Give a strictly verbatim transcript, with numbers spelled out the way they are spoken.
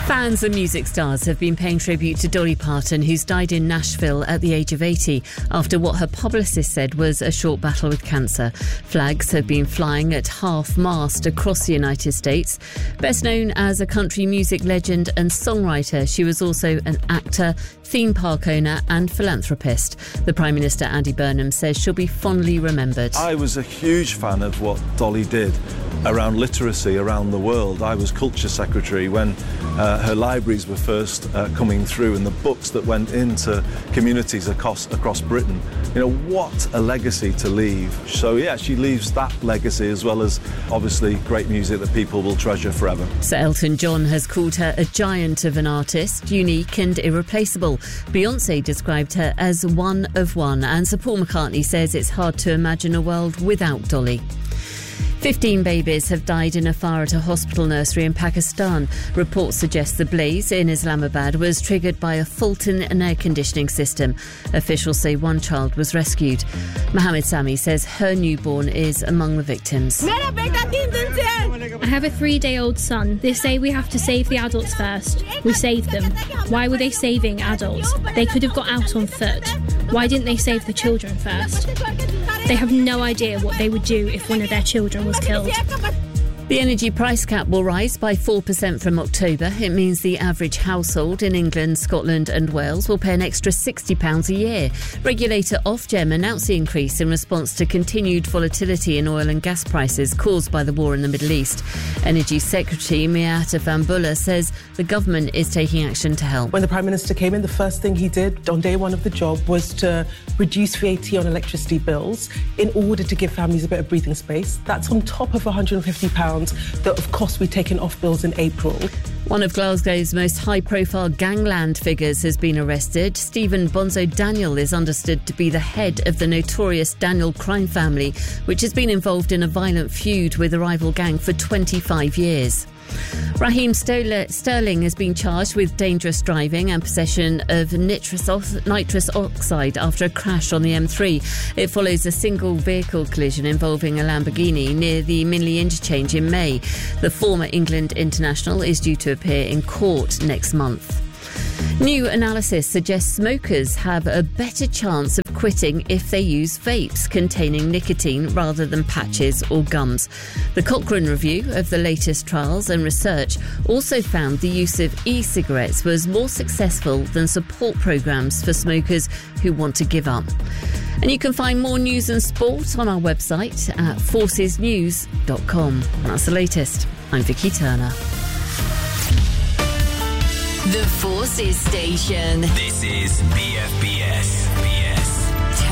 Fans and music stars have been paying tribute to Dolly Parton, who's died in Nashville at the age of eighty after what her publicist said was a short battle with cancer. Flags have been flying at half-mast across the United States. Best known as a country music legend and songwriter, she was also an actor, theme park owner and philanthropist. The Prime Minister, Andy Burnham, says she'll be fondly remembered. I was a huge fan of what Dolly did around literacy around the world. I was Culture Secretary when uh, her libraries were first uh, coming through and the books that went into communities across, across Britain. You know, what a legacy to leave. So, yeah, she leaves that legacy as well as, obviously, great music that people will treasure forever. Sir Elton John has called her a giant of an artist, unique and irreplaceable. Beyoncé described her as one of one, and Sir Paul McCartney says it's hard to imagine a world without Dolly. Fifteen babies have died in a fire at a hospital nursery in Pakistan. Reports suggest the blaze in Islamabad was triggered by a fault in an air conditioning system. Officials say one child was rescued. Mohammed Sami says her newborn is among the victims. I have a three-day-old son. They say we have to save the adults first. We saved them. Why were they saving adults? They could have got out on foot. Why didn't they save the children first? They have no idea what they would do if one of their children was killed. The energy price cap will rise by four percent from October. It means the average household in England, Scotland and Wales will pay an extra sixty pounds a year. Regulator Ofgem announced the increase in response to continued volatility in oil and gas prices caused by the war in the Middle East. Energy Secretary Miatta Fahnbulleh says the government is taking action to help. When the Prime Minister came in, the first thing he did on day one of the job was to reduce V A T on electricity bills in order to give families a bit of breathing space. That's on top of one hundred fifty pounds that, of course, we've taken off bills in April. One of Glasgow's most high-profile gangland figures has been arrested. Stephen Bonzo Daniel is understood to be the head of the notorious Daniel crime family, which has been involved in a violent feud with a rival gang for twenty-five years. Raheem Sterling has been charged with dangerous driving and possession of nitrous, nitrous oxide after a crash on the M three. It follows a single vehicle collision involving a Lamborghini near the Minley interchange in May. The former England international is due to appear in court next month. New analysis suggests smokers have a better chance of quitting if they use vapes containing nicotine rather than patches or gums. The Cochrane review of the latest trials and research also found the use of e-cigarettes was more successful than support programmes for smokers who want to give up. And you can find more news and sport on our website at forces news dot com. That's the latest. I'm Vicky Turner. The Forces Station. This is B F B S.